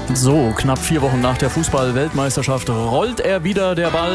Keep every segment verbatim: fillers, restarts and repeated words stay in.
So, knapp vier Wochen nach der Fußball-Weltmeisterschaft rollt er wieder, der Ball,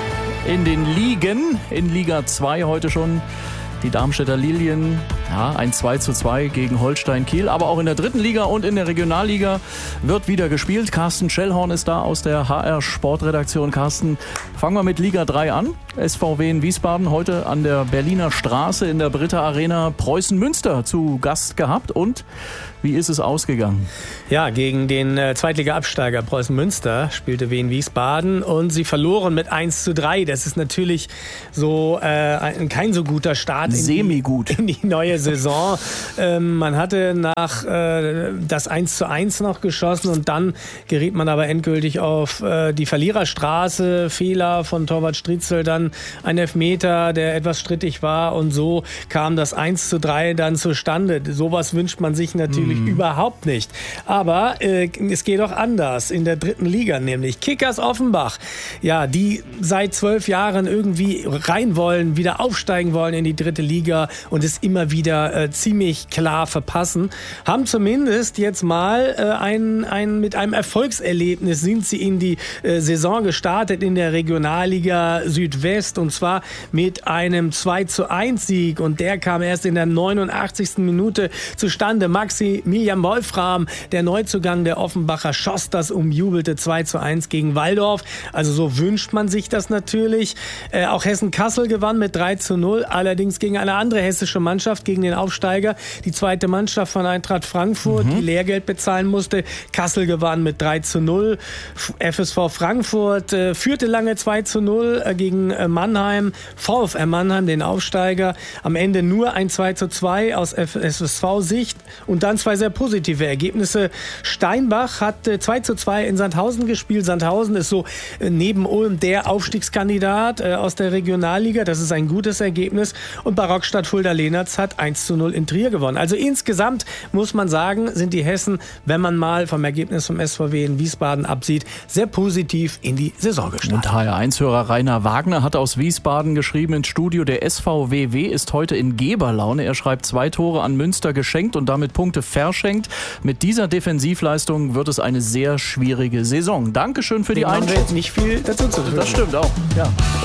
in den Ligen. In Liga zwei heute schon die Darmstädter Lilien. Ja, ein zwei zu zwei gegen Holstein Kiel. Aber auch in der dritten Liga und in der Regionalliga wird wieder gespielt. Carsten Schellhorn ist da aus der H R Sportredaktion. Carsten, fangen wir mit Liga drei an. S V W in Wiesbaden heute an der Berliner Straße in der Britta Arena Preußen Münster zu Gast gehabt. Und wie ist es ausgegangen? Ja, gegen den äh, Zweitliga-Absteiger Preußen Münster spielte Wien Wiesbaden und sie verloren mit eins zu drei. Das ist natürlich so äh, ein, kein so guter Start in die, in die neue Saison. ähm, man hatte nach äh, das eins zu eins noch geschossen und dann geriet man aber endgültig auf äh, die Verliererstraße. Fehler von Torwart Stritzel, dann ein Elfmeter, der etwas strittig war, und so kam das eins zu drei dann zustande. Sowas wünscht man sich natürlich mhm. überhaupt nicht. Aber äh, es geht auch anders in der dritten Liga, nämlich Kickers Offenbach. Ja, die seit zwölf Jahren irgendwie rein wollen, wieder aufsteigen wollen in die dritte Liga und es immer wieder äh, ziemlich klar verpassen, haben zumindest jetzt mal äh, ein, ein, mit einem Erfolgserlebnis sind sie in die äh, Saison gestartet in der Regionalliga Südwest, und zwar mit einem zwei zu eins Sieg, und der kam erst in der neunundachtzigsten Minute zustande. Maximilian Wolfram, der Neuzugang der Offenbacher, schoss das umjubelte zwei zu eins gegen Waldorf. Also so wünscht man sich das natürlich. Äh, auch Hessen-Kassel gewann mit drei zu null, allerdings gegen eine andere hessische Mannschaft, gegen den Aufsteiger, die zweite Mannschaft von Eintracht Frankfurt, mhm. die Lehrgeld bezahlen musste. Kassel gewann mit drei zu null. F S V Frankfurt äh, führte lange zwei zu null äh, gegen äh, Mannheim. VfR Mannheim, den Aufsteiger, am Ende nur ein zwei zu zwei aus F S V-Sicht, und dann zwei sehr positive Ergebnisse. Steinbach hat äh, zwei zu zwei in Sandhausen gespielt. Sandhausen ist so äh, neben Ulm der Aufstiegskandidat äh, aus der Regionalliga. Das ist ein gutes Ergebnis. Und Barockstadt Fulda-Lehnertz hat eins zu null in Trier gewonnen. Also insgesamt muss man sagen, sind die Hessen, wenn man mal vom Ergebnis vom S V W in Wiesbaden absieht, sehr positiv in die Saison gestartet. Und H R eins-Hörer Rainer Wagner hat aus Wiesbaden geschrieben ins Studio, der S V W W ist heute in Geberlaune. Er schreibt, zwei Tore an Münster geschenkt und damit Punkte verschenkt. Mit dieser Defensivleistung wird es eine sehr schwierige Saison. Dankeschön für die Einschätzung. Nicht viel dazu zu tun. Das stimmt auch. Ja.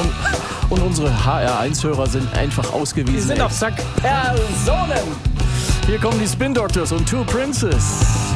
Und, und unsere H R eins-Hörer sind einfach ausgewiesen. Die sind auf Sack. Personen. Hier kommen die Spin Doctors und Two Princes.